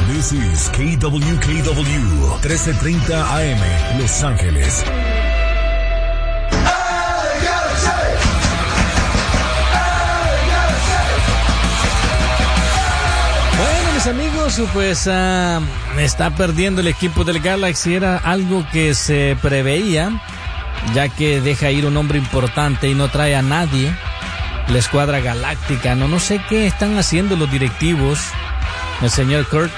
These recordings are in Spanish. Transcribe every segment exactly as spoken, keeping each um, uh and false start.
This is K W K W trece treinta A M, Los Ángeles. Bueno, mis amigos, pues uh, está perdiendo el equipo del Galaxy. Era algo que se preveía, ya que deja ir un hombre importante y no trae a nadie. La escuadra galáctica, no, no sé qué están haciendo los directivos. El señor Kurt,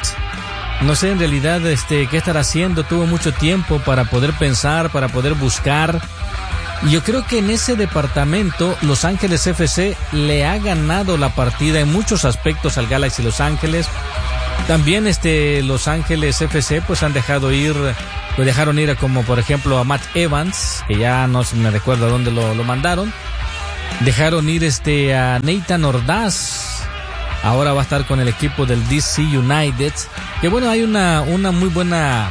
no sé en realidad este, qué estará haciendo. Tuvo mucho tiempo para poder pensar, para poder buscar. Y yo creo que en ese departamento Los Ángeles F C le ha ganado la partida en muchos aspectos al Galaxy Los Ángeles. También este Los Ángeles F C pues han dejado ir, lo dejaron ir como por ejemplo a Matt Evans, que ya no me recuerdo a dónde lo, lo mandaron. Dejaron ir este a Nathan Ordaz. Ahora va a estar con el equipo del D C United. Que bueno, hay una, una muy buena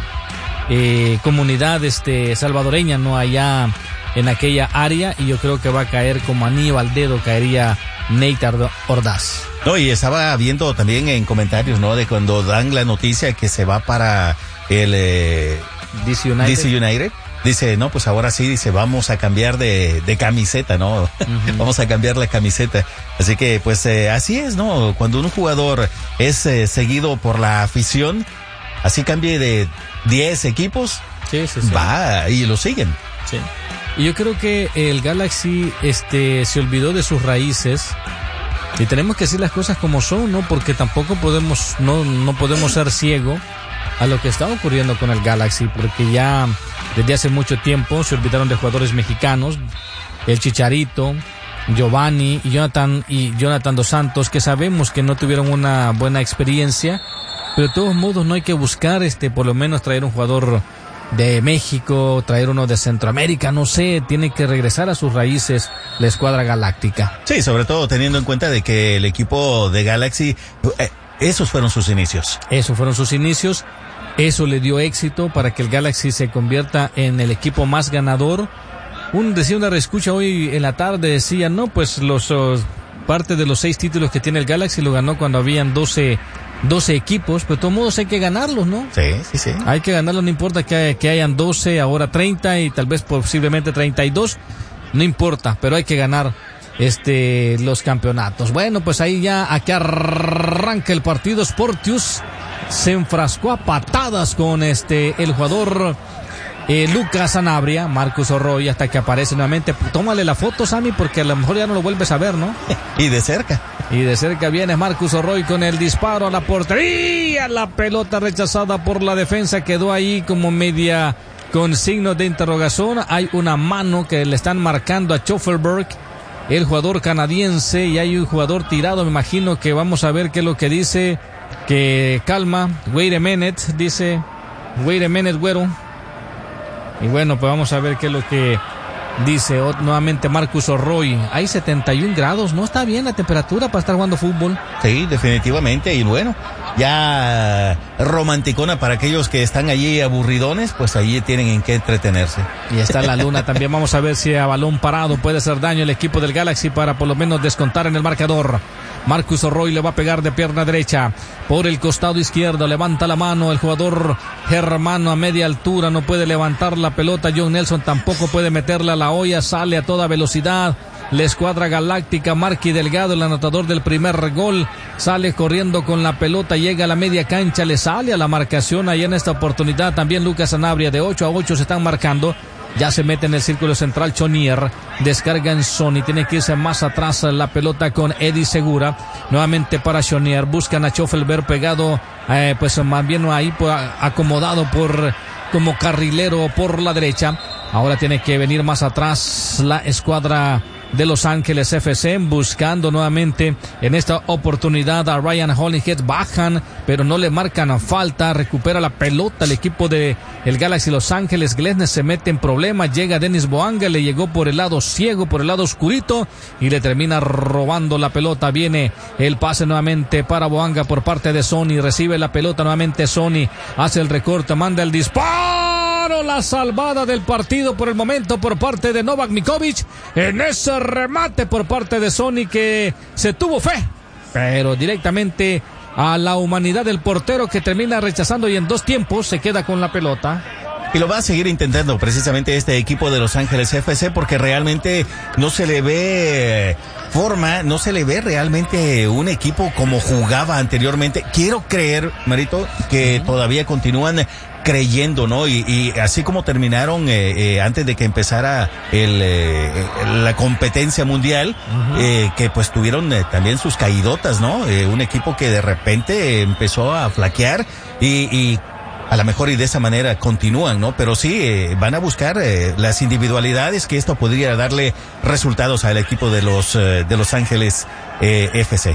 eh, comunidad este salvadoreña, ¿no? Allá en aquella área, y yo creo que va a caer como anillo al dedo, caería Nathan Ordaz. No, y estaba viendo también en comentarios, ¿no? De cuando dan la noticia que se va para el eh, D C United. D C United. Dice, no, pues ahora sí, dice, vamos a cambiar de, de camiseta, ¿no? Uh-huh. Vamos a cambiar la camiseta. Así que, pues, eh, así es, ¿no? Cuando un jugador es eh, seguido por la afición, así cambie de diez equipos, sí, sí, sí. va y lo siguen. Sí. Y yo creo que el Galaxy este, se olvidó de sus raíces. Y tenemos que decir las cosas como son, ¿no? Porque tampoco podemos, no, no podemos ser ciegos a lo que está ocurriendo con el Galaxy, porque ya desde hace mucho tiempo se olvidaron de jugadores mexicanos, el Chicharito, Giovanni y Jonathan y Jonathan Dos Santos, que sabemos que no tuvieron una buena experiencia, pero de todos modos no hay que buscar este por lo menos traer un jugador de México, traer uno de Centroamérica, no sé, tiene que regresar a sus raíces la escuadra galáctica. Sí, sobre todo teniendo en cuenta de que el equipo de Galaxy, eh, esos fueron sus inicios. Esos fueron sus inicios. Eso le dio éxito para que el Galaxy se convierta en el equipo más ganador. Un decía una reescucha hoy en la tarde, decía, no, pues los uh, parte de los seis títulos que tiene el Galaxy lo ganó cuando habían doce, doce equipos, pero de todos modos hay que ganarlos, ¿no? Sí, sí, sí. Hay que ganarlos, no importa que, que hayan doce, ahora treinta y tal vez posiblemente treinta y dos, no importa, pero hay que ganar este los campeonatos. Bueno, pues ahí ya aquí arranca el partido. Sportius se enfrascó a patadas con este el jugador eh, Lucas Sanabria, Marcus Orroy, hasta que aparece nuevamente. Tómale la foto, Sammy, porque a lo mejor ya no lo vuelves a ver, ¿no? Y de cerca. Y de cerca viene Marcus Orroy con el disparo a la portería. La pelota rechazada por la defensa quedó ahí como media con signo de interrogación. Hay una mano que le están marcando a Schoffelberg, el jugador canadiense, y hay un jugador tirado. Me imagino que vamos a ver qué es lo que dice. Que calma, wait a minute, dice, wait a minute, güero. Y bueno, pues vamos a ver qué es lo que dice o, nuevamente Marcus Orroy. Hay setenta y un grados, no está bien la temperatura para estar jugando fútbol. Sí, definitivamente, y bueno, ya romanticona para aquellos que están allí aburridones, pues allí tienen en qué entretenerse. Y está la luna también. Vamos a ver si a balón parado puede hacer daño el equipo del Galaxy para por lo menos descontar en el marcador. Marcus Orroy le va a pegar de pierna derecha por el costado izquierdo, levanta la mano el jugador germano a media altura, no puede levantar la pelota. John Nelson tampoco puede meterla a la olla, sale a toda velocidad la escuadra galáctica. Marky Delgado, el anotador del primer gol, sale corriendo con la pelota, llega a la media cancha, le sale a la marcación. Ahí en esta oportunidad también Lucas Sanabria, de ocho a ocho se están marcando. Ya se mete en el círculo central Chonier, descarga en Sony, tiene que irse más atrás la pelota con Eddie Segura, nuevamente para Chonier, buscan a Schoffelberg pegado, eh, pues más bien ahí pues, acomodado por como carrilero por la derecha. Ahora tiene que venir más atrás la escuadra de Los Ángeles F C, buscando nuevamente en esta oportunidad a Ryan Holyhead. Bajan, pero no le marcan falta. Recupera la pelota el equipo de el Galaxy Los Ángeles. Glesnes se mete en problemas. Llega Dennis Boanga, le llegó por el lado ciego, por el lado oscurito, y le termina robando la pelota. Viene el pase nuevamente para Boanga por parte de Sony. Recibe la pelota nuevamente Sony. Hace el recorte, manda el disparo. La salvada del partido por el momento por parte de Novak Mikovic en ese remate por parte de Sony, que se tuvo fe, pero directamente a la humanidad del portero, que termina rechazando y en dos tiempos se queda con la pelota. Y lo va a seguir intentando precisamente este equipo de Los Ángeles F C, porque realmente no se le ve forma, no se le ve realmente un equipo como jugaba anteriormente. Quiero creer, Marito, que uh-huh. todavía continúan creyendo, ¿no? Y, y así como terminaron eh, eh, antes de que empezara el eh, la competencia mundial, uh-huh. eh, que pues tuvieron eh, también sus caídotas, ¿no? Eh, un equipo que de repente empezó a flaquear y, y a lo mejor y de esa manera continúan, ¿no? Pero sí, eh, van a buscar eh, las individualidades, que esto podría darle resultados al equipo de los eh, de Los Ángeles eh, F C.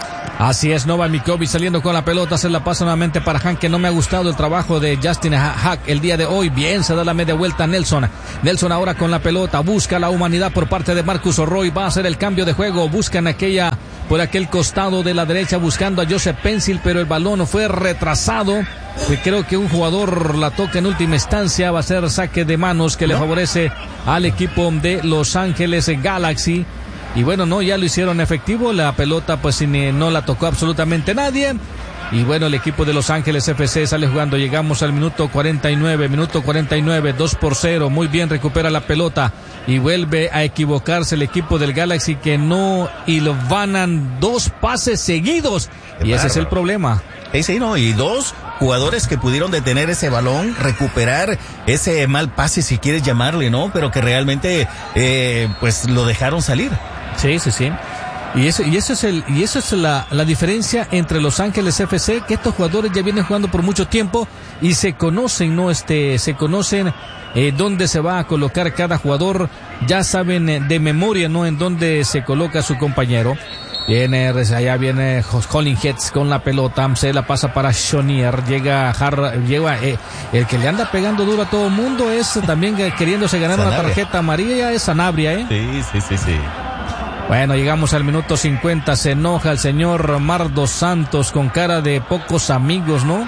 Así es, Nova Mikovic saliendo con la pelota, se la pasa nuevamente para Hank, que no me ha gustado el trabajo de Justin Hack el día de hoy. Bien, se da la media vuelta a Nelson. Nelson ahora con la pelota, busca la humanidad por parte de Marcus Roy, va a hacer el cambio de juego, buscan aquella, por aquel costado de la derecha, buscando a Joseph Pencil, pero el balón fue retrasado. Creo que un jugador la toca en última instancia, va a ser saque de manos que le favorece al equipo de Los Ángeles Galaxy. Y bueno, no, ya lo hicieron efectivo, la pelota pues no la tocó absolutamente nadie. Y bueno, el equipo de Los Ángeles F C sale jugando, llegamos al minuto cuarenta y nueve, minuto cuarenta y nueve, dos por cero, muy bien, recupera la pelota y vuelve a equivocarse el equipo del Galaxy, que no hilvanan dos pases seguidos. Qué y bárbaro. Ese es el problema. Sí, sí, no, y dos jugadores que pudieron detener ese balón, recuperar ese mal pase, si quieres llamarle, ¿no? Pero que realmente, eh, pues lo dejaron salir. Sí, sí, sí. Y eso, y eso es el, y eso es la, la diferencia entre Los Ángeles F C, que estos jugadores ya vienen jugando por mucho tiempo y se conocen, ¿no? Este, se conocen eh, dónde se va a colocar cada jugador, ya saben eh, de memoria, ¿no? En dónde se coloca su compañero. Viene, allá viene Colin Hetz con la pelota, se la pasa para Shonier, llega Har, llega, eh, el que le anda pegando duro a todo el mundo es también queriéndose ganar Sanabria. Una tarjeta amarilla, es Sanabria, ¿eh? Sí, sí, sí, sí. Bueno, llegamos al minuto cincuenta, se enoja el señor Mardo Santos con cara de pocos amigos, ¿no?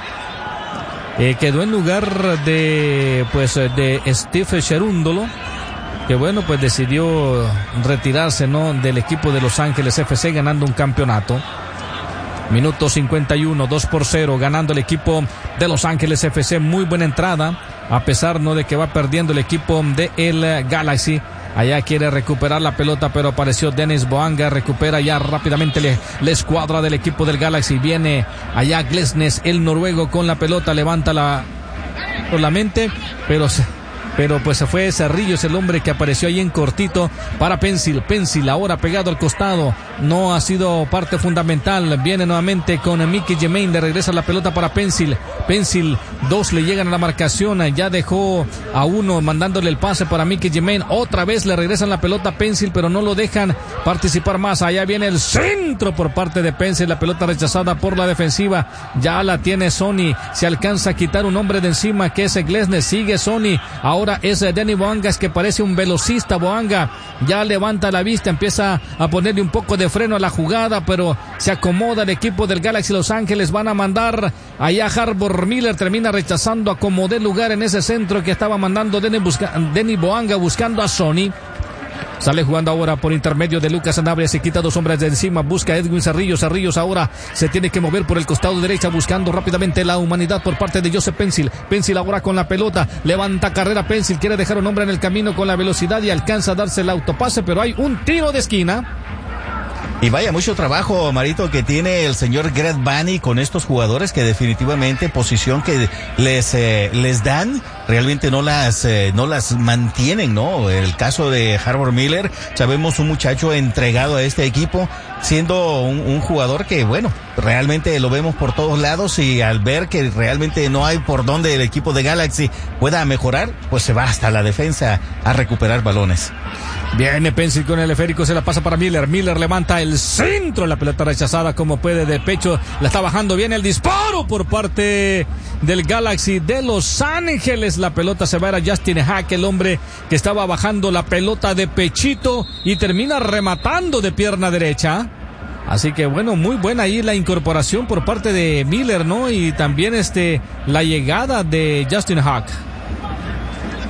Eh, quedó en lugar de, pues, de Steve Cherundolo, que bueno, pues decidió retirarse, ¿no? Del equipo de Los Ángeles F C, ganando un campeonato. Minuto cincuenta y uno, dos por cero, ganando el equipo de Los Ángeles F C. Muy buena entrada, a pesar, ¿no?, de que va perdiendo el equipo de el Galaxy. Allá quiere recuperar la pelota, pero apareció Denis Boanga, recupera ya rápidamente le, la escuadra del equipo del Galaxy. Viene allá Glesnes, el noruego, con la pelota, levanta la, por la mente, pero se... Pero pues se fue Cerrillos, el hombre que apareció ahí en cortito para Pencil. Pencil ahora pegado al costado. No ha sido parte fundamental. Viene nuevamente con Mickey Gemain. Le regresa la pelota para Pencil. Pencil, dos le llegan a la marcación. Ya dejó a uno mandándole el pase para Mickey Gemain. Otra vez le regresan la pelota a Pencil, pero no lo dejan participar más. Allá viene el centro por parte de Pencil. La pelota rechazada por la defensiva. Ya la tiene Sony. Se alcanza a quitar un hombre de encima, que es Glesnes. Sigue Sony. Ahora Ahora es Danny Boanga, que parece un velocista. Boanga ya levanta la vista, empieza a ponerle un poco de freno a la jugada, pero se acomoda el equipo del Galaxy Los Ángeles. Van a mandar allá Harbor Miller, termina rechazando, acomodé lugar en ese centro que estaba mandando Danny, busca, Danny Boanga buscando a Sony. Sale jugando ahora por intermedio de Lucas Sanabria, se quita dos hombres de encima, busca a Edwin Cerrillos. Cerrillos ahora se tiene que mover por el costado derecha, buscando rápidamente la humanidad por parte de Joseph Pencil. Pencil ahora con la pelota, levanta carrera Pencil, quiere dejar un hombre en el camino con la velocidad y alcanza a darse el autopase, pero hay un tiro de esquina. Y vaya, mucho trabajo, Marito, que tiene el señor Greg Vanney con estos jugadores, que definitivamente posición que les eh, les dan, realmente no las eh, no las mantienen, ¿no? El caso de Harbor Miller, sabemos un muchacho entregado a este equipo, siendo un, un jugador que, bueno, realmente lo vemos por todos lados, y al ver que realmente no hay por donde el equipo de Galaxy pueda mejorar, pues se va hasta la defensa a recuperar balones. Viene Pencil con el esférico, se la pasa para Miller. Miller levanta el centro, la pelota rechazada como puede de pecho, la está bajando bien, el disparo por parte del Galaxy de Los Ángeles. La pelota se va a Justin Hack, el hombre que estaba bajando la pelota de pechito y termina rematando de pierna derecha. Así que bueno, muy buena ahí la incorporación por parte de Miller, ¿no? Y también este la llegada de Justin Hack.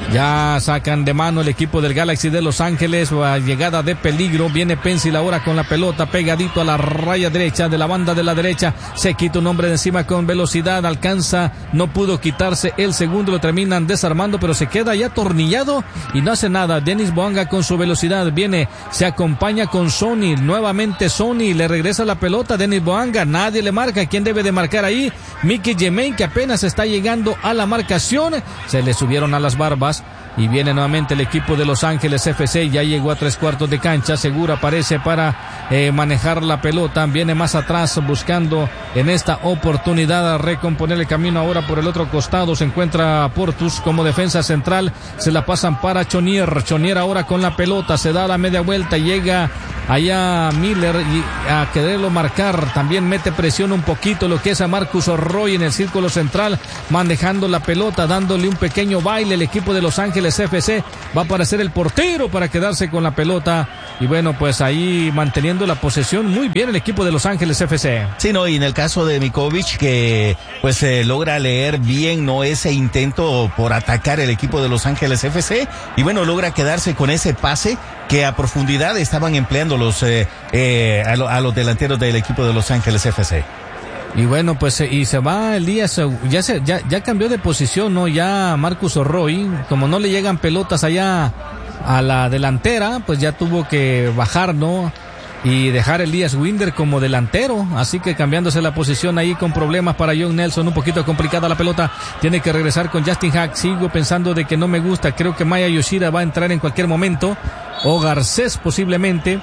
Ya sacan de mano el equipo del Galaxy de Los Ángeles, a llegada de peligro, viene Pencil ahora con la pelota, pegadito a la raya derecha de la banda de la derecha, se quita un hombre de encima con velocidad, alcanza, no pudo quitarse el segundo, lo terminan desarmando, pero se queda ya atornillado y no hace nada. Denis Boanga con su velocidad, viene, se acompaña con Sony, nuevamente Sony, le regresa la pelota, Denis Boanga, nadie le marca, ¿quién debe de marcar ahí? Mickey Jemaine, que apenas está llegando a la marcación, se le subieron a las barbas. Y viene nuevamente el equipo de Los Ángeles F C, ya llegó a tres cuartos de cancha, Segura aparece para eh, manejar la pelota, viene más atrás buscando en esta oportunidad a recomponer el camino ahora por el otro costado, se encuentra Portus como defensa central, se la pasan para Chonier, Chonier ahora con la pelota, se da la media vuelta, llega allá Miller y a quererlo marcar, también mete presión un poquito lo que es a Marcus Roy en el círculo central, manejando la pelota, dándole un pequeño baile, el equipo de Los Ángeles F C va a aparecer el portero para quedarse con la pelota y bueno, pues ahí manteniendo la posesión muy bien el equipo de Los Ángeles F C. Sí, no, y en el caso de Mikovic que pues eh, logra leer bien no ese intento por atacar el equipo de Los Ángeles F C y bueno, logra quedarse con ese pase que a profundidad estaban empleando los eh, eh, a, lo, a los delanteros del equipo de Los Ángeles F C. Y bueno, pues y se va Elías, ya se ya ya cambió de posición, ¿no? Ya Marcus Roy, como no le llegan pelotas allá a la delantera, pues ya tuvo que bajar, ¿no? Y dejar a Elías Winder como delantero, así que cambiándose la posición ahí con problemas para John Nelson, un poquito complicada la pelota, tiene que regresar con Justin Hack, sigo pensando de que no me gusta, creo que Maya Yoshida va a entrar en cualquier momento, o Garcés posiblemente,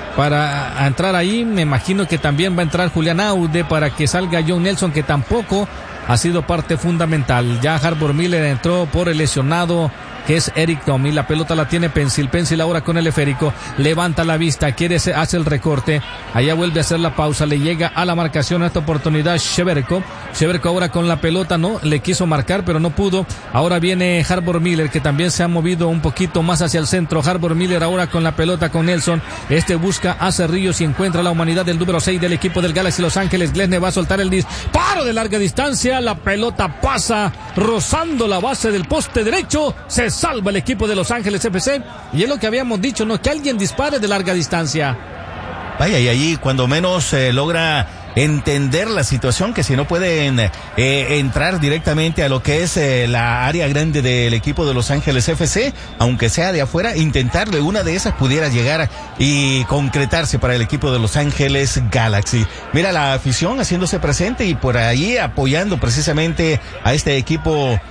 para entrar ahí, me imagino que también va a entrar Julián Aude para que salga John Nelson, que tampoco ha sido parte fundamental. Ya Harbor Miller entró por el lesionado que es Eric Tommy, la pelota la tiene Pencil, Pencil ahora con el esférico, levanta la vista, quiere, hace el recorte, allá vuelve a hacer la pausa, le llega a la marcación a esta oportunidad Sheverko, Sheverko ahora con la pelota, no, le quiso marcar pero no pudo, ahora viene Harbor Miller que también se ha movido un poquito más hacia el centro, Harbor Miller ahora con la pelota con Nelson, este busca a Cerrillos y encuentra la humanidad del número seis del equipo del Galaxy Los Ángeles, Glesne va a soltar el disparo de larga distancia, la pelota pasa rozando la base del poste derecho, se salva el equipo de Los Ángeles F C y es lo que habíamos dicho, ¿no? Que alguien dispare de larga distancia. Vaya, y allí cuando menos eh, logra entender la situación, que si no pueden eh, entrar directamente a lo que es eh, la área grande del equipo de Los Ángeles F C, aunque sea de afuera, intentarle una de esas pudiera llegar y concretarse para el equipo de Los Ángeles Galaxy. Mira la afición haciéndose presente y por ahí apoyando precisamente a este equipo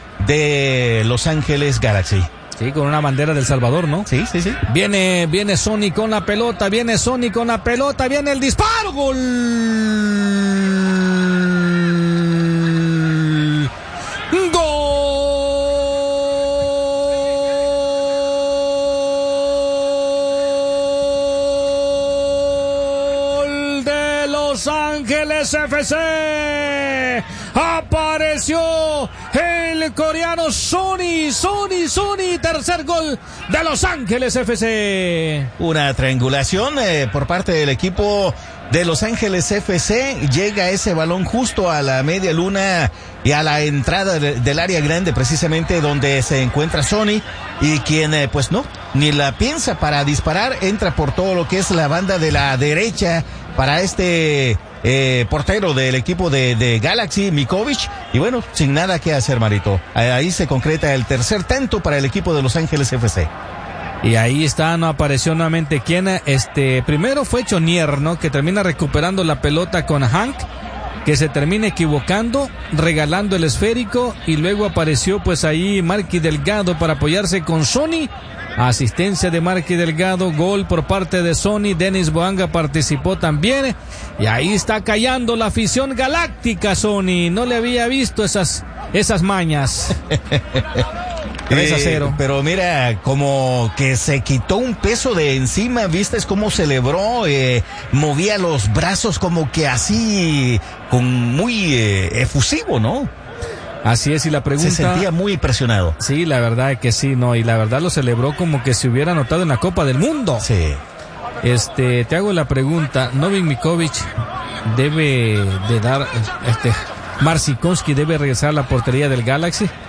de Los Ángeles Galaxy. Sí, con una bandera del Salvador, ¿no? Sí, sí, sí. Viene, viene Sony con la pelota, viene Sony con la pelota, viene el disparo, gol. Gol de Los Ángeles F C. Apareció el coreano Sony, Sony, Sony, tercer gol de Los Ángeles F C. Una triangulación eh, por parte del equipo de Los Ángeles F C, llega ese balón justo a la media luna y a la entrada de, del área grande, precisamente donde se encuentra Sony, y quien eh, pues no, ni la piensa para disparar, entra por todo lo que es la banda de la derecha para este eh, portero del equipo de, de Galaxy, Mikovic, y bueno, sin nada que hacer, Marito. Ahí se concreta el tercer tanto para el equipo de Los Ángeles F C. Y ahí está, no apareció nuevamente quien, este, primero fue Chonier, ¿no? Que termina recuperando la pelota con Hank, que se termina equivocando, regalando el esférico, y luego apareció pues ahí Marky Delgado para apoyarse con Sony. Asistencia de Marky Delgado, gol por parte de Sony, Denis Boanga participó también, y ahí está callando la afición galáctica. Sony no le había visto esas, esas mañas. tres a cero. Eh, pero mira, como que se quitó un peso de encima, ¿viste cómo celebró? Eh, movía los brazos como que así, con muy eh, efusivo, ¿no? Así es, y la pregunta... Se sentía muy presionado. Sí, la verdad es que sí, no, y la verdad lo celebró como que se hubiera anotado en la Copa del Mundo. Sí. Este, te hago la pregunta, Novik Mikovic debe de dar, este, Marcinkowski debe regresar a la portería del Galaxy.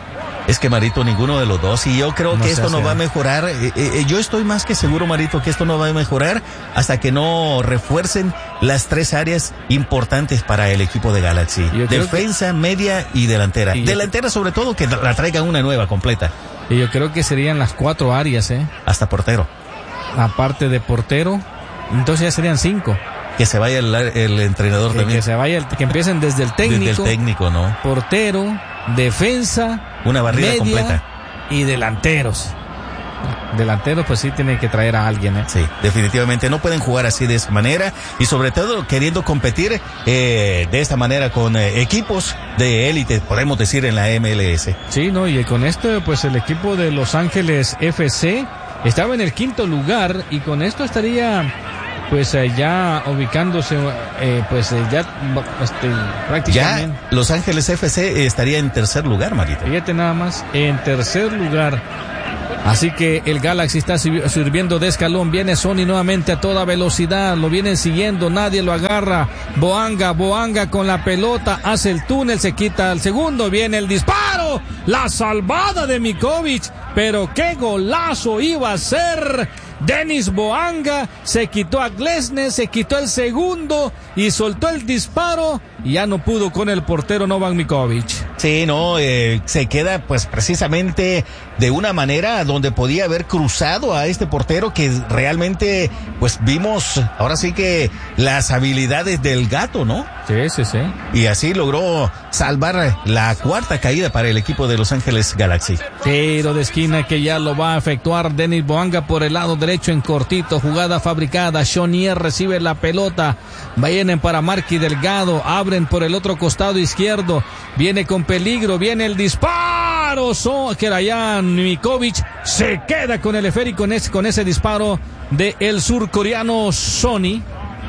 Es que, Marito, ninguno de los dos. Y yo creo No que se esto no hace. va a mejorar. Eh, eh, yo estoy más que seguro, Marito, que esto no va a mejorar hasta que no refuercen las tres áreas importantes para el equipo de Galaxy. Yo creo Defensa, media y delantera. Y yo- delantera, sobre todo, que la traigan una nueva, completa. Y yo creo que serían las cuatro áreas, ¿eh? Hasta portero. Aparte de portero, entonces ya serían cinco. Que se vaya el, el entrenador Que, también. que se vaya, el- que empiecen desde el técnico, Desde el técnico, ¿no? portero, defensa, Una barrida media completa. y delanteros. Delanteros, pues sí tienen que traer a alguien, ¿eh? Sí, definitivamente no pueden jugar así de esa manera y sobre todo queriendo competir eh, de esta manera con eh, equipos de élite, podemos decir, en la M L S. Sí, no, y con esto, pues el equipo de Los Ángeles F C estaba en el quinto lugar y con esto estaría, pues eh, ya ubicándose, eh, pues eh, ya este, prácticamente. Ya Los Ángeles F C estaría en tercer lugar, Marito. Fíjate nada más, en tercer lugar. Así que el Galaxy está sirvi- sirviendo de escalón. Viene Sony nuevamente a toda velocidad. Lo vienen siguiendo, nadie lo agarra. Boanga, Boanga con la pelota. Hace el túnel, se quita al segundo. Viene el disparo. La salvada de Mikovic. Pero qué golazo iba a ser. Denis Boanga se quitó a Glesnes, se quitó el segundo y soltó el disparo. Y ya no pudo con el portero Novak Mikovic. Sí, no, eh, se queda pues precisamente de una manera donde podía haber cruzado a este portero que realmente pues vimos ahora sí que las habilidades del gato, ¿no? Sí, sí, sí. Y así logró salvar la cuarta caída para el equipo de Los Ángeles Galaxy. Tiro de esquina que ya lo va a efectuar Denis Boanga por el lado derecho en cortito. Jugada fabricada. Chonier recibe la pelota. Vienen para Marky Delgado. Abren por el otro costado izquierdo. Viene con peligro. Viene el disparo. So, que allá Mikovic se queda con el esférico con ese, con ese disparo de el surcoreano Sony.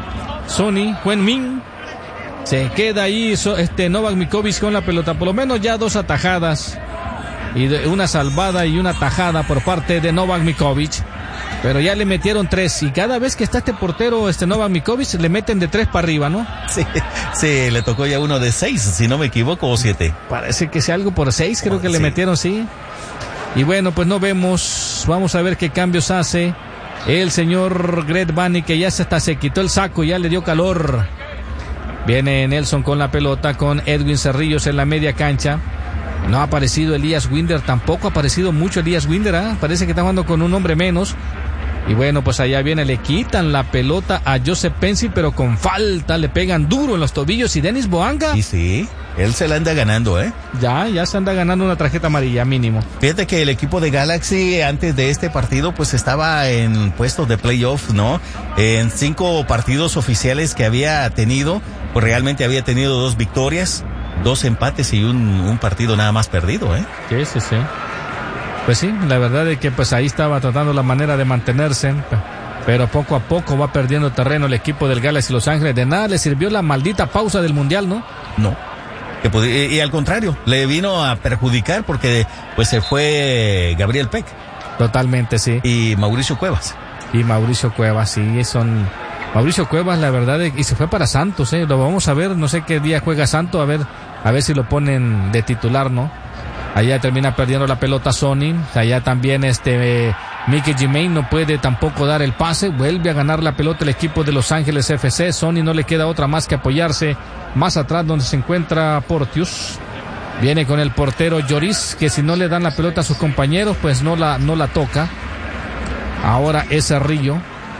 Sony Huen-min. Se queda ahí so, este Novak Mikovic con la pelota. Por lo menos ya dos atajadas. Y de, una salvada y una tajada por parte de Novak Mikovic. Pero ya le metieron tres. Y cada vez que está este portero, este Novak Mikovic, le meten de tres para arriba, ¿no? Sí, sí, le tocó ya uno de seis, si no me equivoco, o siete. Parece que sea algo por seis, creo que Sí. le metieron, sí. Y bueno, pues no vemos. Vamos a ver qué cambios hace el señor Greg Vanney, que ya se hasta se quitó el saco, ya le dio calor. Viene Nelson con la pelota, con Edwin Cerrillos en la media cancha. No ha aparecido Elías Winder, tampoco ha aparecido mucho Elías Winder, ¿eh? Parece que está jugando con un hombre menos. Y bueno, pues allá viene, le quitan la pelota a Joseph Pencil, pero con falta, le pegan duro en los tobillos. Y Denis Boanga, Y sí, él se la anda ganando, ¿eh? ya, ya se anda ganando una tarjeta amarilla mínimo. Fíjate que el equipo de Galaxy antes de este partido pues estaba en puestos de playoff, ¿no? En cinco partidos oficiales que había tenido, pues realmente había tenido dos victorias, dos empates y un, un partido nada más perdido, ¿eh? Sí, sí, sí. Pues sí, la verdad es que pues ahí estaba tratando la manera de mantenerse, pero poco a poco va perdiendo terreno el equipo del Galaxy Los Ángeles. De nada le sirvió la maldita pausa del Mundial, ¿no? No. Que pod- y, y al contrario, le vino a perjudicar porque pues se fue Gabriel Peck Totalmente, sí. y Mauricio Cuevas. Y Mauricio Cuevas, sí, son... Mauricio Cuevas, la verdad, y se fue para Santos, ¿eh? Lo vamos a ver, no sé qué día juega Santos, a ver, a ver si lo ponen de titular, ¿no? Allá termina perdiendo la pelota Sony. Allá también este eh, Mickey Jimain no puede tampoco dar el pase. Vuelve a ganar la pelota el equipo de Los Ángeles F C. Sony no le queda otra más que apoyarse más atrás donde se encuentra Portius. Viene con el portero Lloris, que si no le dan la pelota a sus compañeros, pues no la, no la toca. Ahora es Cerrillo.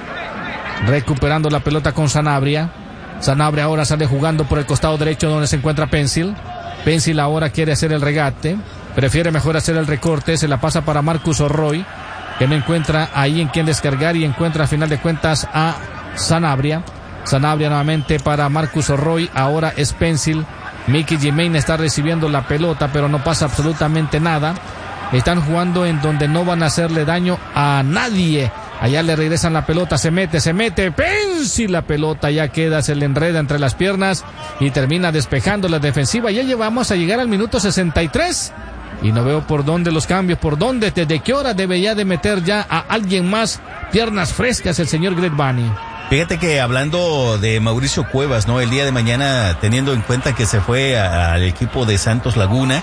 Recuperando la pelota con Sanabria. Sanabria ahora sale jugando por el costado derecho donde se encuentra Pencil. Pencil ahora quiere hacer el regate. Prefiere mejor hacer el recorte. Se la pasa para Marcus Orroy, que no encuentra ahí en quien descargar y encuentra a final de cuentas a Sanabria. Sanabria nuevamente para Marcus Orroy. Ahora es Pencil. Mickey Jimain está recibiendo la pelota, pero no pasa absolutamente nada. Están jugando en donde no van a hacerle daño a nadie. Allá le regresan la pelota, se mete, se mete, Pencil, la pelota ya queda, se le enreda entre las piernas y termina despejando la defensiva. Ya llevamos a llegar al minuto sesenta y tres y no veo por dónde los cambios, por dónde, desde qué hora debe ya de meter ya a alguien más piernas frescas el señor Greg Vanney. Fíjate que hablando de Mauricio Cuevas, ¿no? El día de mañana, teniendo en cuenta que se fue al equipo de Santos Laguna,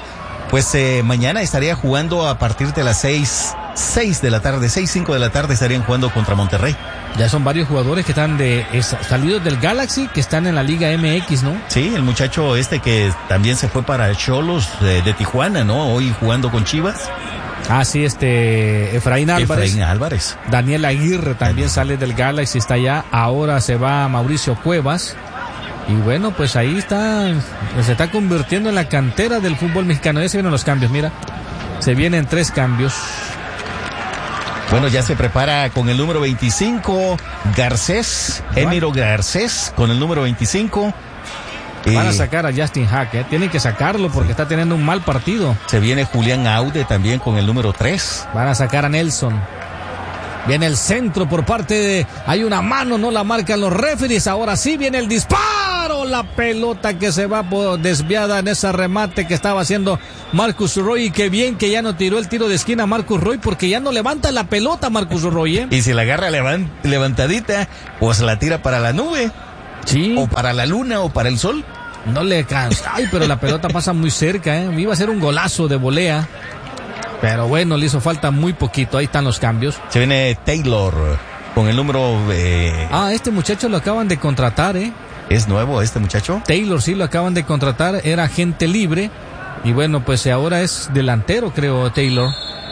pues eh, mañana estaría jugando a partir de las seis, seis de la tarde, seis, cinco de la tarde estarían jugando contra Monterrey. Ya son varios jugadores que están de es, salidos del Galaxy, que están en la Liga M X, ¿no? Sí, el muchacho este que también se fue para Xolos de, de Tijuana, ¿no? Hoy jugando con Chivas. Ah, sí, este Efraín Álvarez. Efraín Álvarez. Daniel Aguirre también sale del Galaxy, está allá. Ahora se va Mauricio Cuevas. Y bueno, pues ahí está, se está convirtiendo en la cantera del fútbol mexicano. Ya se vienen los cambios, mira. Se vienen tres cambios. Bueno, ya se prepara con el número veinticinco, Garcés, Emiro Garcés, con el número veinticinco. Van a sacar a Justin Hack, ¿eh? Tienen que sacarlo porque está teniendo un mal partido. Se viene Julián Aude también con el número tres. Van a sacar a Nelson. Viene el centro por parte de... Hay una mano, no la marcan los referees. Ahora sí viene el disparo. La pelota que se va desviada en ese remate que estaba haciendo Marcus Roy. Y qué bien que ya no tiró el tiro de esquina Marcus Roy, porque ya no levanta la pelota Marcus Roy, ¿eh? Y si la agarra levant, levantadita, pues la tira para la nube. Sí. O para la luna o para el sol. No le cansa. Ay, pero la pelota pasa muy cerca, ¿eh? Iba a ser un golazo de volea. Pero bueno, le hizo falta muy poquito. Ahí están los cambios. Se viene Taylor con el número... Eh... Ah, este muchacho lo acaban de contratar, ¿eh? ¿Es nuevo este muchacho? Taylor, sí, lo acaban de contratar. Era agente libre. Y bueno, pues ahora es delantero, creo, Taylor.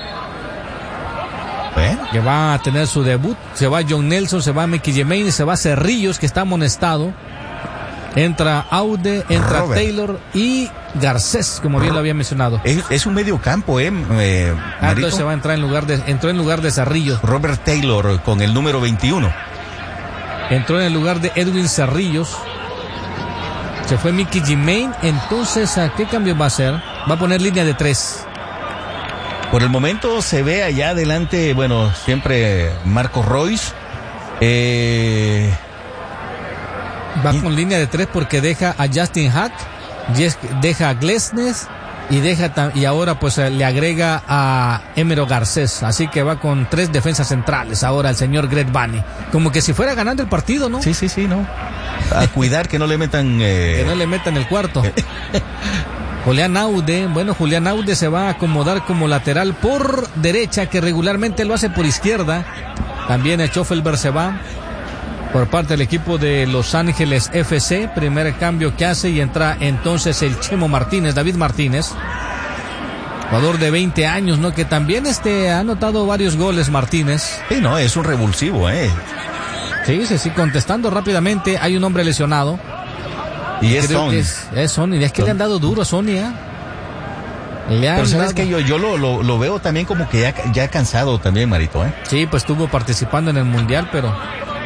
¿Eh? Que va a tener su debut. Se va John Nelson, se va Mickey Jemaine, se va Cerrillos, que está amonestado. Entra Aude, entra Robert. Taylor y Garcés, como bien lo había mencionado. Es, es un medio campo, ¿eh? eh ah, entonces se va a entrar en lugar de, entró en lugar de Cerrillos. Robert Taylor con el número veintiuno. Entró en el lugar de Edwin Cerrillos. Se fue Mickey Jemaine. Entonces, ¿a qué cambio va a hacer? Va a poner línea de tres. Por el momento se ve allá adelante, bueno, siempre Marcos Royce. Eh... Va con línea de tres porque deja a Justin Hack, deja a Glesnes y deja y ahora pues le agrega a Emiro Garcés. Así que va con tres defensas centrales ahora el señor Greg Vanney. Como que si fuera ganando el partido, ¿no? Sí, sí, sí, ¿no? A cuidar que no le metan... Eh... Que no le metan el cuarto. Julián Aude, bueno, Julián Aude se va a acomodar como lateral por derecha, que regularmente lo hace por izquierda. También el Schoffelberg se va por parte del equipo de Los Ángeles F C, primer cambio que hace y entra entonces el Chemo Martínez, David Martínez, jugador de veinte años, ¿no? Que también este ha anotado varios goles Martínez. Sí, no, es un revulsivo, eh. Sí, sí, sí, contestando rápidamente, hay un hombre lesionado. Y es Sony. Es, es Sony, es que Son. Le han dado duro a Sony, ¿eh? Le han Pero sabes dado... que yo, yo lo, lo, lo veo también como que ya, ya cansado también, Marito, ¿eh? Sí, pues estuvo participando en el Mundial, pero...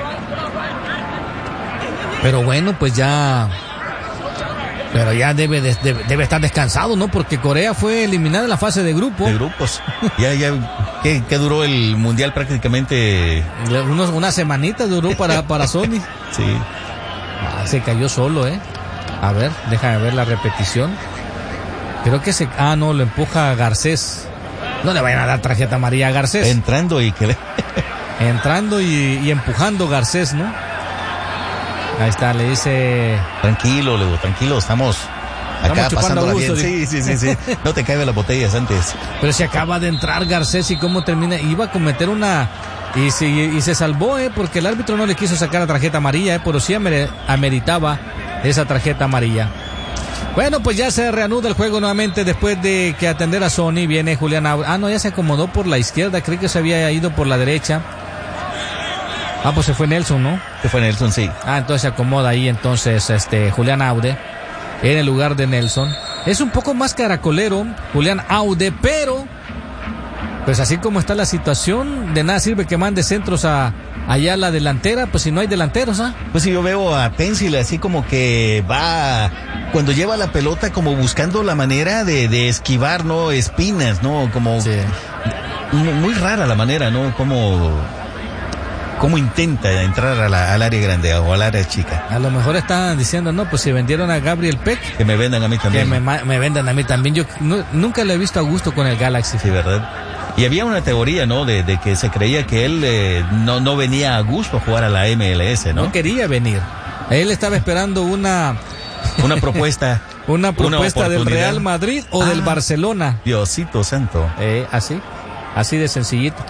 Pero bueno, pues ya... Pero ya debe, de, debe, debe estar descansado, ¿no? Porque Corea fue eliminada en la fase de grupo. De grupos. Ya, ya, ¿qué, qué duró el Mundial prácticamente? Unos, una semanita duró para, para Sony. Sí. Ah, se cayó solo, ¿eh? A ver, déjame ver la repetición. Creo que se... Ah, no, lo empuja a Garcés. No le vayan a dar tarjeta amarilla a Garcés. Entrando y que le... Entrando y, y empujando Garcés, ¿no? Ahí está, le dice... Tranquilo, Leo, tranquilo, estamos acá pasándola bien. Sí, sí, sí, sí. No te caigan las botellas antes. Pero se acaba de entrar Garcés y cómo termina... Iba a cometer una... Y, si, y se salvó, ¿eh? Porque el árbitro no le quiso sacar la tarjeta amarilla, ¿eh? Pero sí amer, ameritaba esa tarjeta amarilla. Bueno, pues ya se reanuda el juego nuevamente después de que atender a Sony. Viene Julián Aude. Ah, no, ya se acomodó por la izquierda. Creí que se había ido por la derecha. Ah, pues se fue Nelson, ¿no? Se fue Nelson, sí. Ah, entonces se acomoda ahí entonces este Julián Aude en el lugar de Nelson. Es un poco más caracolero Julián Aude, pero pues así como está la situación, de nada sirve que mande centros a allá a la delantera, pues si no hay delanteros, ¿ah? Pues si yo veo a Pencil así como que va, cuando lleva la pelota como buscando la manera de, de esquivar, ¿no? Espinas, ¿no? Como sí. Muy rara la manera, ¿no? Como... ¿Cómo intenta entrar a la, al área grande o al área chica? A lo mejor estaban diciendo, no, pues si vendieron a Gabriel Peck... Que me vendan a mí también. Que me, me vendan a mí también. Yo no, nunca lo he visto a gusto con el Galaxy. Sí, ¿verdad? Y había una teoría, ¿no? De, de que se creía que él eh, no, no venía a gusto a jugar a la M L S, ¿no? No quería venir. Él estaba esperando una... Una propuesta. una propuesta una del Real Madrid o ah, del Barcelona. Diosito santo. Eh, así, así de sencillito.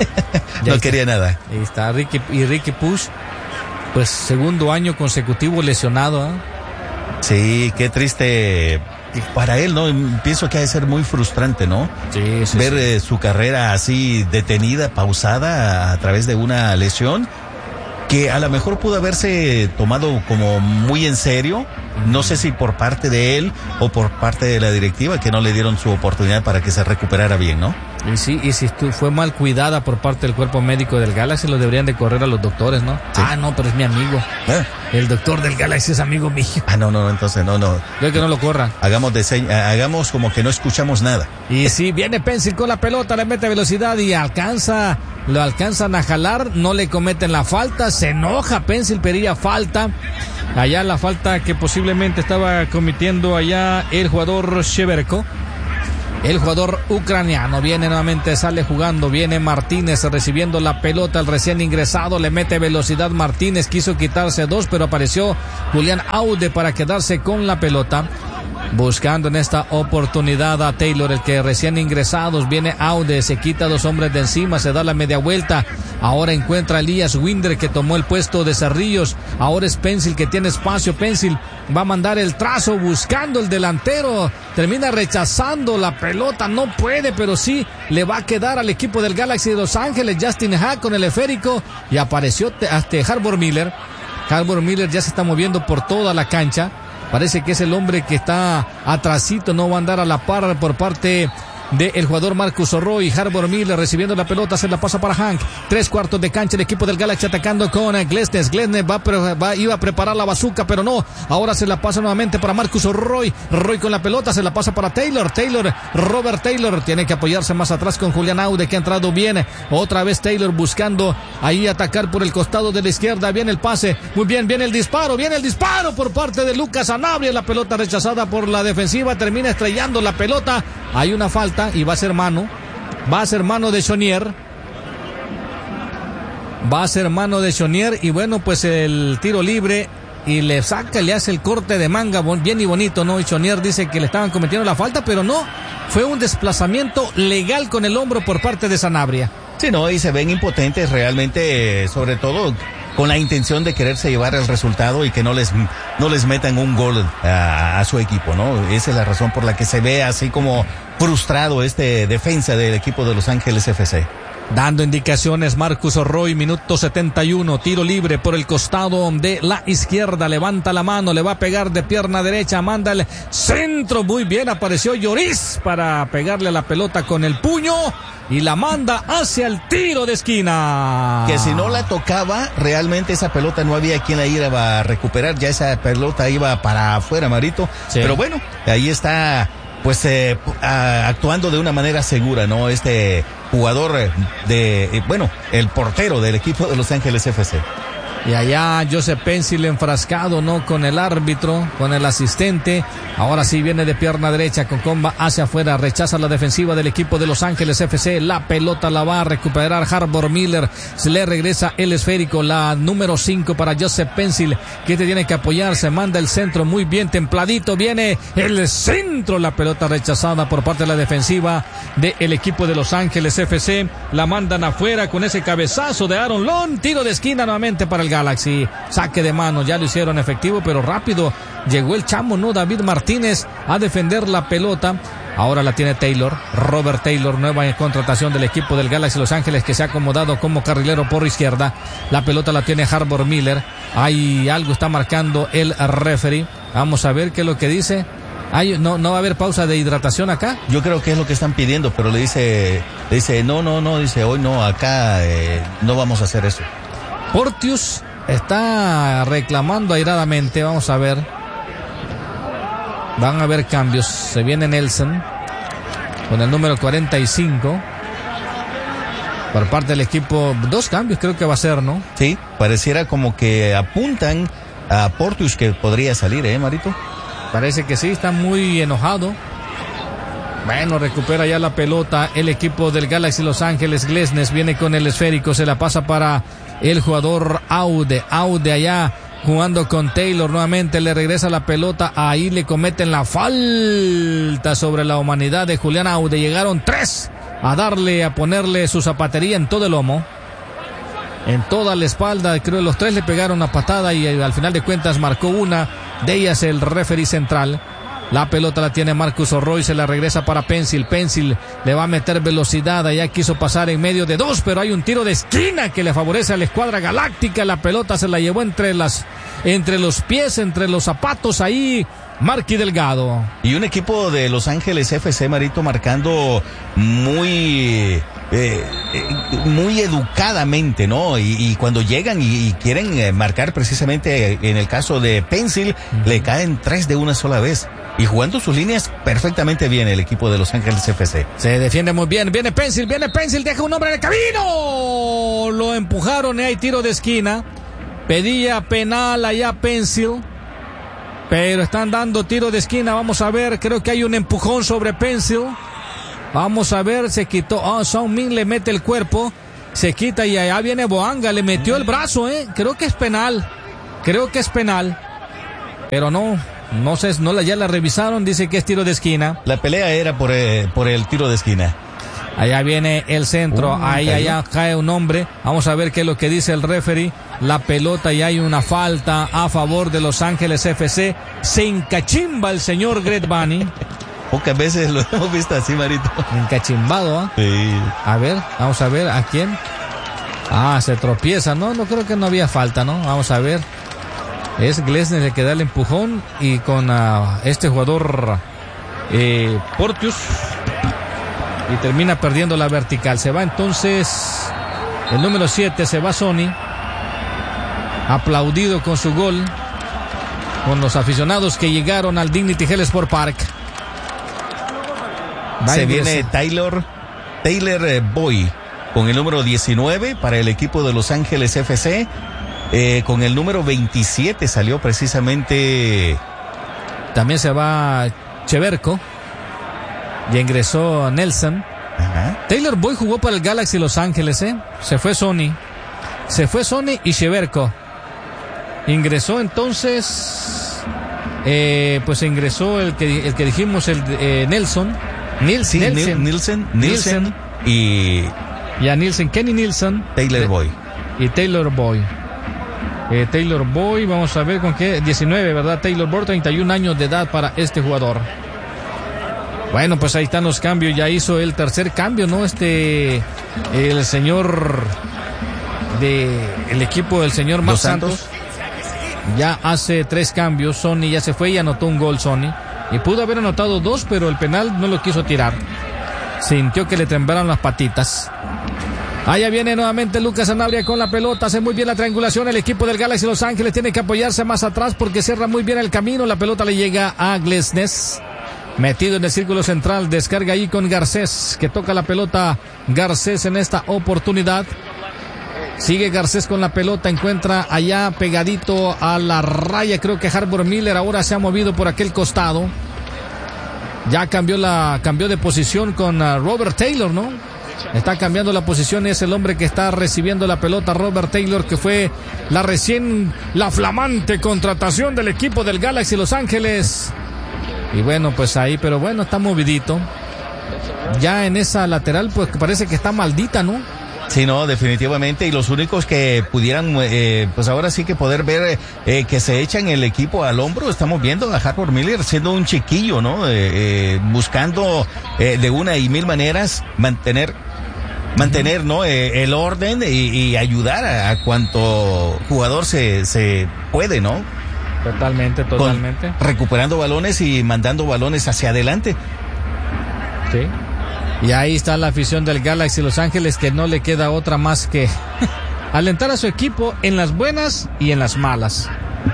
No quería nada. Ahí está Ricky, y Riqui Puig, pues segundo año consecutivo lesionado. ¿eh? Sí, qué triste para él, ¿no? Pienso que ha de ser muy frustrante, ¿no? Sí, sí. Ver sí. Eh, su carrera así detenida, pausada a, a través de una lesión que a lo mejor pudo haberse tomado como muy en serio. No sé si por parte de él o por parte de la directiva, que no le dieron su oportunidad para que se recuperara bien, ¿no? Y sí, y si fue mal cuidada por parte del cuerpo médico del Galaxy, lo deberían de correr a los doctores, ¿no? Sí. Ah, no, pero es mi amigo. ¿Eh? El doctor del Galaxy es amigo mío. Ah, no, no, entonces no, no. Yo que no lo corra. Hagamos, de se... hagamos como que no escuchamos nada. Y sí, viene Pencil con la pelota, le mete velocidad y alcanza, lo alcanzan a jalar, no le cometen la falta, se enoja Pencil, pedía falta. Allá la falta que posiblemente estaba cometiendo allá el jugador Sheverko. El jugador ucraniano viene nuevamente, sale jugando, viene Martínez recibiendo la pelota, el recién ingresado, le mete velocidad Martínez, quiso quitarse dos, pero apareció Julián Aude para quedarse con la pelota. Buscando en esta oportunidad a Taylor, el que recién ingresados, viene Aude, se quita dos hombres de encima, se da la media vuelta, ahora encuentra a Elías Winder que tomó el puesto de Cerrillos, ahora es Pencil que tiene espacio, Pencil va a mandar el trazo buscando el delantero, termina rechazando la pelota, no puede, pero sí le va a quedar al equipo del Galaxy de Los Ángeles, Justin Hack con el esférico y apareció hasta Harbour Miller, Harbour Miller ya se está moviendo por toda la cancha. Parece que es el hombre que está atrasito, no va a andar a la par por parte del jugador Marcus Orroy. Harbour Miller recibiendo la pelota, se la pasa para Hank. Tres cuartos de cancha, el equipo del Galaxy atacando con Glesnes. Glesnes va, va, iba a preparar la bazooka, pero no. Ahora se la pasa nuevamente para Marcus Orroy. Roy con la pelota, se la pasa para Taylor. Taylor, Robert Taylor, tiene que apoyarse más atrás con Julián Aude, que ha entrado bien. Otra vez Taylor buscando ahí atacar por el costado de la izquierda. Viene el pase, muy bien, viene el disparo, viene el disparo por parte de Lucas Sanabria. La pelota rechazada por la defensiva, termina estrellando la pelota. Hay una falta y va a ser mano, va a ser mano de Chonier, va a ser mano de Chonier y bueno, pues el tiro libre y le saca, le hace el corte de manga bien y bonito, ¿no? Y Chonier dice que le estaban cometiendo la falta, pero no, fue un desplazamiento legal con el hombro por parte de Sanabria. Sí, no, y se ven impotentes realmente, sobre todo con la intención de quererse llevar el resultado y que no les no les metan un gol a, a su equipo, ¿no? Esa es la razón por la que se ve así como frustrado este defensa del equipo de Los Ángeles F C. Dando indicaciones Marcus Orroy, minuto setenta y uno, tiro libre por el costado de la izquierda, levanta la mano, le va a pegar de pierna derecha, manda el centro, muy bien, apareció Lloris para pegarle a la pelota con el puño y la manda hacia el tiro de esquina. Que si no la tocaba, realmente esa pelota no había quien la iba a recuperar, ya esa pelota iba para afuera, Marito, sí. Pero bueno, ahí está pues eh, actuando de una manera segura, ¿no? Este jugador de, eh, bueno, el portero del equipo de Los Ángeles F C. Y allá Joseph Pencil enfrascado, ¿no? Con el árbitro, con el asistente. Ahora sí viene de pierna derecha con comba hacia afuera. Rechaza la defensiva del equipo de Los Ángeles F C. La pelota la va a recuperar Harbour Miller. Se le regresa el esférico. La número cinco para Joseph Pencil, que te tiene que apoyar. Se manda el centro muy bien templadito. Viene el centro. La pelota rechazada por parte de la defensiva del equipo de Los Ángeles F C. La mandan afuera con ese cabezazo de Aaron Long. Tiro de esquina nuevamente para el Galaxy, saque de mano, ya lo hicieron efectivo, pero rápido llegó el chamo, ¿no? David Martínez a defender la pelota. Ahora la tiene Taylor, Robert Taylor, nueva contratación del equipo del Galaxy Los Ángeles, que se ha acomodado como carrilero por izquierda. La pelota la tiene Harbour Miller. Hay algo, está marcando el referee. Vamos a ver qué es lo que dice. Ay, no, no va a haber pausa de hidratación acá. Yo creo que es lo que están pidiendo, pero le dice, le dice, no, no, no, dice, hoy no, acá eh, no vamos a hacer eso. Porteous está reclamando airadamente, vamos a ver. Van a haber cambios. Se viene Nelson con el número cuarenta y cinco. Por parte del equipo, dos cambios creo que va a ser, ¿no? Sí, pareciera como que apuntan a Porteous que podría salir, ¿eh, Marito? Parece que sí, está muy enojado. Bueno, recupera ya la pelota el equipo del Galaxy Los Ángeles. Glesnes viene con el esférico, se la pasa para el jugador Aude. Aude allá jugando con Taylor, nuevamente le regresa la pelota, ahí le cometen la falta sobre la humanidad de Julián Aude. Llegaron tres a darle, a ponerle su zapatería en todo el lomo, en toda la espalda. Creo que los tres le pegaron una patada y al final de cuentas marcó una de ellas el referee central. La pelota la tiene Marcus O'Roy, se la regresa para Pencil. Pencil le va a meter velocidad, allá quiso pasar en medio de dos, pero hay un tiro de esquina que le favorece a la escuadra galáctica. La pelota se la llevó entre las, entre los pies, entre los zapatos, ahí Marky Delgado. Y un equipo de Los Ángeles F C, Marito, marcando muy... Eh, eh, muy educadamente, ¿no? Y, y cuando llegan y, y quieren eh, marcar, precisamente en el caso de Pencil, uh-huh. le caen tres de una sola vez. Y jugando sus líneas perfectamente bien el equipo de Los Ángeles F C. Se defiende muy bien. Viene Pencil, viene Pencil, deja un hombre en el camino. Lo empujaron y hay tiro de esquina. Pedía penal allá Pencil, pero están dando tiro de esquina. Vamos a ver, creo que hay un empujón sobre Pencil. Vamos a ver, se quitó. Oh, Song Min le mete el cuerpo. Se quita y allá viene Boanga. Le metió el brazo, ¿eh? Creo que es penal. Creo que es penal. Pero no, no sé, no la, ya la revisaron. Dice que es tiro de esquina. La pelea era por, eh, por el tiro de esquina. Allá viene el centro. Uh, ahí, cayó. Allá cae un hombre. Vamos a ver qué es lo que dice el referee. La pelota y hay una falta a favor de Los Ángeles F C. Se encachimba el señor Greg Bunny. Pocas veces lo hemos visto así, Marito. Encachimbado, ¿eh? Sí. A ver, vamos a ver, ¿a quién? Ah, se tropieza, ¿no? No creo que no había falta, ¿no? Vamos a ver. Es Glesnes el que da el empujón y con uh, este jugador eh, Portius y termina perdiendo la vertical. Se va entonces el número siete, se va Sony. Aplaudido con su gol con los aficionados que llegaron al Dignity Health Sport Park. Se viene Taylor, Taylor eh, Boy con el número diecinueve para el equipo de Los Ángeles F C. Eh, con el número veintisiete salió precisamente. También se va Cheverko. Y ingresó Nelson. Ajá. Taylor Boy jugó para el Galaxy Los Ángeles, ¿eh? Se fue Sony. Se fue Sony y Cheverko. Ingresó entonces. Eh, pues ingresó el que, el que dijimos, el eh, Nelson. Nils, sí, Nielsen. Nielsen, Nielsen y ya Nielsen, Kenny Nielsen, Taylor Boy y Taylor Boy. Eh, Taylor Boy, vamos a ver con qué, diecinueve, ¿verdad? Taylor Boy, treinta y un años de edad para este jugador. Bueno, pues ahí están los cambios, ya hizo el tercer cambio, ¿no? Este, el señor de el equipo del señor Marc Santos. Santos ya hace tres cambios. Sony ya se fue y anotó un gol Sony. Y pudo haber anotado dos, pero el penal no lo quiso tirar. Sintió que le temblaron las patitas. Allá viene nuevamente Lucas Sanabria con la pelota. Hace muy bien la triangulación. El equipo del Galaxy Los Ángeles tiene que apoyarse más atrás porque cierra muy bien el camino. La pelota le llega a Glesnes. Metido en el círculo central. Descarga ahí con Garcés, que toca la pelota Garcés en esta oportunidad. Sigue Garcés con la pelota, encuentra allá pegadito a la raya, creo que Harbor Miller ahora se ha movido por aquel costado. Ya cambió la cambió de posición con uh, Robert Taylor, ¿no? Está cambiando la posición, es el hombre que está recibiendo la pelota, Robert Taylor, que fue la recién, la flamante contratación del equipo del Galaxy Los Ángeles. Y bueno, pues ahí, pero bueno, está movidito. Ya en esa lateral, pues parece que está maldita, ¿no? Sí, no, definitivamente, y los únicos que pudieran, eh, pues ahora sí que poder ver eh, que se echan el equipo al hombro, estamos viendo a Harbor Miller siendo un chiquillo, ¿no? Eh, eh, buscando eh, de una y mil maneras mantener, mantener, uh-huh. ¿no? Eh, el orden y, y ayudar a, a cuanto jugador se, se puede, ¿no? Totalmente, totalmente. Con, recuperando balones y mandando balones hacia adelante. Sí. Y ahí está la afición del Galaxy Los Ángeles, que no le queda otra más que alentar a su equipo en las buenas y en las malas.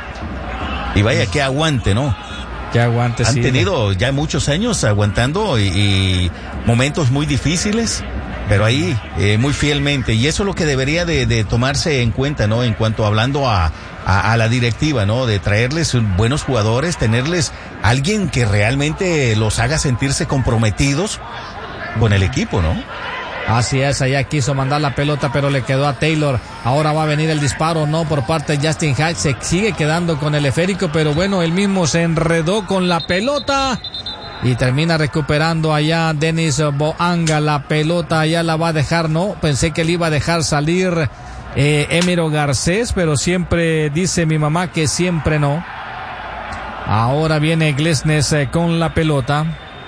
Y vaya que aguante, ¿no? Que aguante, Han sí. Han tenido ya muchos años aguantando y, y momentos muy difíciles, pero ahí eh, muy fielmente. Y eso es lo que debería de, de tomarse en cuenta, ¿no? En cuanto hablando a, a, a la directiva, ¿no? De traerles buenos jugadores, tenerles alguien que realmente los haga sentirse comprometidos con el equipo, ¿no? Así es, allá quiso mandar la pelota, pero le quedó a Taylor. Ahora va a venir el disparo, no, por parte de Justin Hatch. Se sigue quedando con el esférico, pero bueno, él mismo se enredó con la pelota y termina recuperando allá Denis Boanga. La pelota allá la va a dejar, no, pensé que le iba a dejar salir eh, Emiro Garcés, pero siempre dice mi mamá que siempre no. Ahora viene Glesnes eh, con la pelota.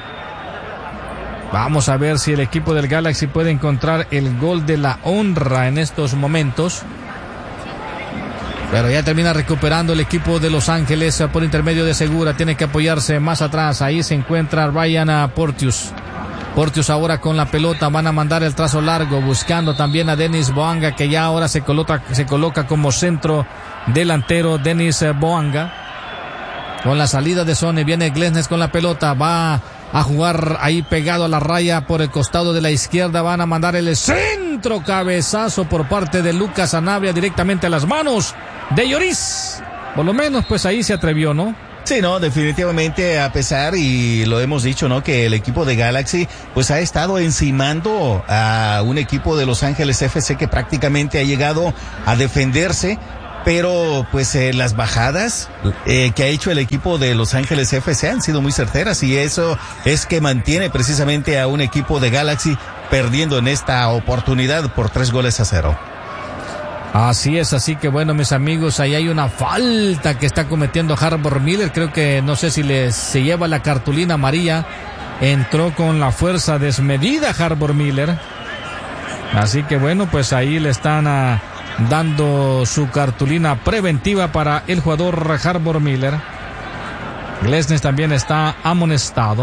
Vamos a ver si el equipo del Galaxy puede encontrar el gol de la honra en estos momentos. Pero ya termina recuperando el equipo de Los Ángeles por intermedio de Segura. Tiene que apoyarse más atrás. Ahí se encuentra Ryan Porteous. Porteous ahora con la pelota. Van a mandar el trazo largo buscando también a Denis Boanga, que ya ahora se coloca, se coloca como centro delantero. Denis Boanga. Con la salida de Sony viene Glesnes con la pelota. Va a jugar ahí pegado a la raya por el costado de la izquierda. Van a mandar el centro, cabezazo por parte de Lucas Sanabria directamente a las manos de Lloris. Por lo menos pues ahí se atrevió, ¿no? Sí, no, definitivamente, a pesar, y lo hemos dicho, ¿no?, que el equipo de Galaxy pues ha estado encimando a un equipo de Los Ángeles F C que prácticamente ha llegado a defenderse. Pero pues eh, las bajadas eh, que ha hecho el equipo de Los Ángeles F C han sido muy certeras, y eso es que mantiene precisamente a un equipo de Galaxy perdiendo en esta oportunidad por tres goles a cero. Así es, así que bueno, mis amigos, ahí hay una falta que está cometiendo Harbor Miller. Creo que no sé si le, se lleva la cartulina amarilla. Entró con la fuerza desmedida Harbor Miller. Así que bueno, pues ahí le están a... dando su cartulina preventiva para el jugador Harbor Miller. Glesnes también está amonestado.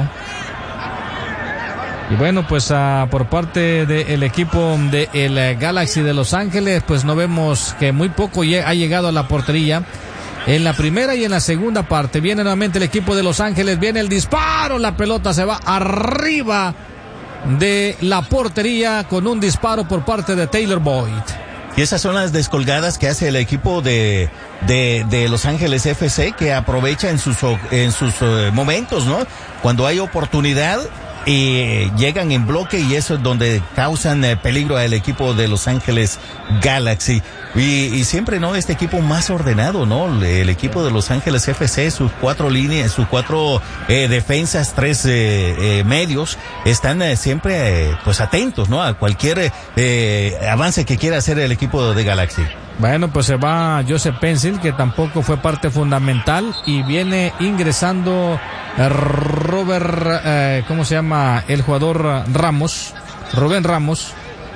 Y bueno, pues uh, por parte del equipo de el Galaxy de Los Ángeles, pues no vemos que muy poco ha llegado a la portería. En la primera y en la segunda parte viene nuevamente el equipo de Los Ángeles, viene el disparo, la pelota se va arriba de la portería con un disparo por parte de Taylor Boyd. Y esas son las descolgadas que hace el equipo de, de, de Los Ángeles F C, que aprovecha en sus, en sus uh, momentos, ¿no? Cuando hay oportunidad, y llegan en bloque, y eso es donde causan eh, peligro al equipo de Los Ángeles Galaxy. Y, y siempre, ¿no?, este equipo más ordenado, ¿no? El equipo de Los Ángeles F C, sus cuatro líneas, sus cuatro eh, defensas, tres eh, eh, medios, están eh, siempre eh, pues atentos, ¿no?, a cualquier eh, avance que quiera hacer el equipo de Galaxy. Bueno, pues se va Joseph Pencil, que tampoco fue parte fundamental, y viene ingresando Robert, eh, ¿cómo se llama? El jugador Ramos, Rubén Ramos.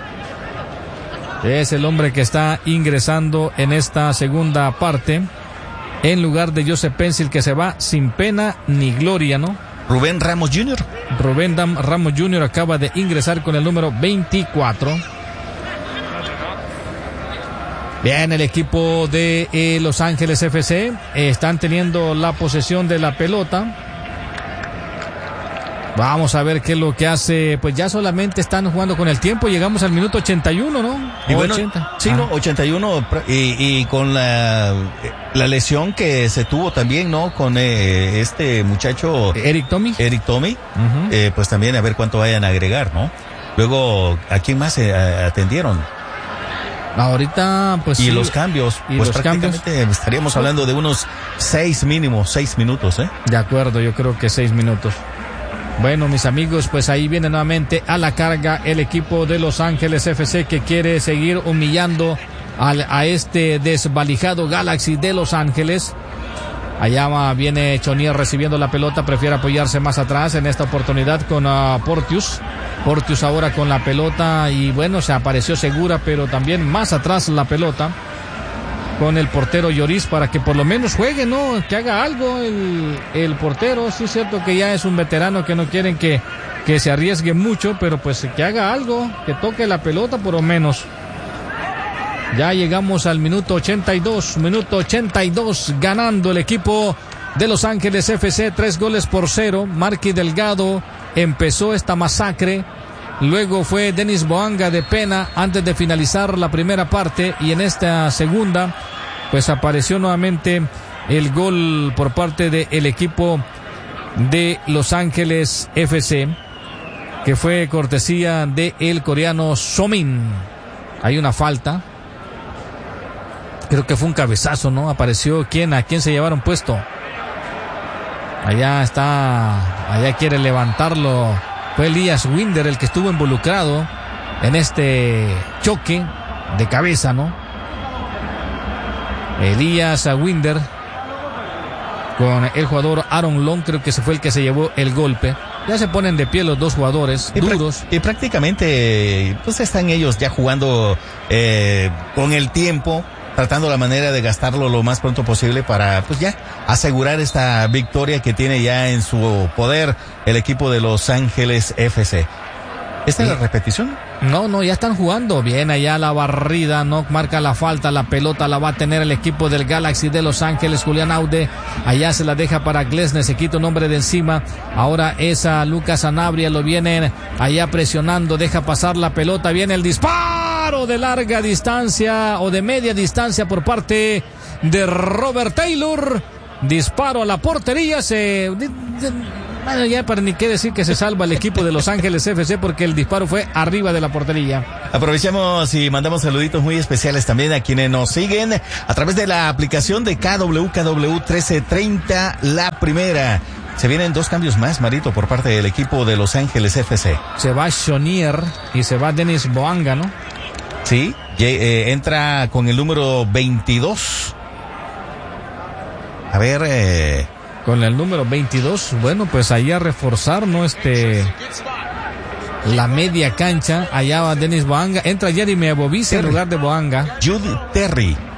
Es el hombre que está ingresando en esta segunda parte, en lugar de Joseph Pencil, que se va sin pena ni gloria, ¿no? Rubén Ramos junior Rubén Dam Ramos junior acaba de ingresar con el número veinticuatro. Bien, el equipo de eh, Los Ángeles F C eh, están teniendo la posesión de la pelota. Vamos a ver qué es lo que hace. Pues ya solamente están jugando con el tiempo. Llegamos al minuto ochenta y uno, ¿no? Y bueno, ochenta. Sí, ah. no, ochenta y uno. Y, y con la, la lesión que se tuvo también, ¿no? Con eh, este muchacho. Eric Tommy. Eric Tommy. Uh-huh. eh, pues también a ver cuánto vayan a agregar, ¿no? Luego, ¿a quién más se atendieron? Ahorita, pues y sí, los cambios, y pues los prácticamente cambios. Estaríamos hablando de unos seis mínimo, seis minutos, ¿eh? De acuerdo, yo creo que seis minutos. Bueno, mis amigos, pues ahí viene nuevamente a la carga el equipo de Los Ángeles F C, que quiere seguir humillando al, a este desvalijado Galaxy de Los Ángeles. Allá va, viene Chonier recibiendo la pelota, prefiere apoyarse más atrás en esta oportunidad con uh, Porteous. Porteous ahora con la pelota, y bueno, se apareció Segura, pero también más atrás la pelota con el portero Lloris, para que por lo menos juegue, ¿no? Que haga algo el, el portero. Sí es cierto que ya es un veterano, que no quieren que, que se arriesgue mucho, pero pues que haga algo, que toque la pelota por lo menos. Ya llegamos al minuto ochenta y dos, minuto ochenta y dos, ganando el equipo de Los Ángeles F C, tres goles por cero. Marky Delgado empezó esta masacre, luego fue Denis Boanga de pena antes de finalizar la primera parte, y en esta segunda pues apareció nuevamente el gol por parte del equipo de Los Ángeles F C. que fue cortesía de el coreano Somin. Hay una falta. Creo que fue un cabezazo, ¿no? Apareció quién, a quién se llevaron puesto. Allá está, allá quiere levantarlo. Fue Elias Winder el que estuvo involucrado en este choque de cabeza, ¿no? Elias Winder con el jugador Aaron Long, creo que se fue el que se llevó el golpe. Ya se ponen de pie los dos jugadores, y duros. Y prácticamente, pues están ellos ya jugando eh, con el tiempo, tratando la manera de gastarlo lo más pronto posible para, pues ya, asegurar esta victoria que tiene ya en su poder el equipo de Los Ángeles F C. ¿Esta sí. es la repetición? No, no, ya están jugando bien allá la barrida, no marca la falta, la pelota la va a tener el equipo del Galaxy de Los Ángeles. Julián Aude, allá se la deja para Glesnes, se quita un hombre de encima, ahora es a Lucas Sanabria, lo vienen allá presionando, deja pasar la pelota, viene el disparo de larga distancia o de media distancia por parte de Robert Taylor, disparo a la portería, se... Bueno, ya para ni qué decir que se salva el equipo de Los Ángeles F C porque el disparo fue arriba de la portería. Aprovechamos y mandamos saluditos muy especiales también a quienes nos siguen a través de la aplicación de K W K W trece treinta, la primera. Se vienen dos cambios más, Marito, por parte del equipo de Los Ángeles F C. Se va Shonier y se va Denis Boanga, ¿no? Sí, eh, entra con el número veintidós. A ver... Eh... Con el número veintidós, bueno, pues allá a reforzar, ¿no? Este, la media cancha, allá va Denis Boanga, entra Jeremy Abovice en lugar de Boanga. Jude Terry.